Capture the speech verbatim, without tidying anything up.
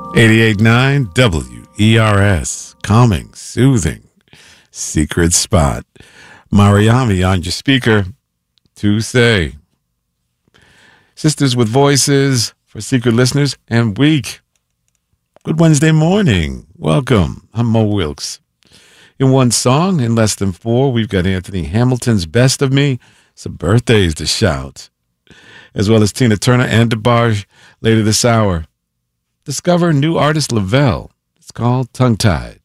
eighty-eight point nine W E R S, calming, soothing, secret spot. Mariami on your speaker to say. Sisters with Voices for secret listeners and week. Good Wednesday morning. Welcome. I'm Mo Wilkes. In one song, in less than four, we've got Anthony Hamilton's Best of Me, some birthdays to shout, as well as Tina Turner and DeBarge later this hour. Discover new artist Lavelle. It's called Tongue Tied.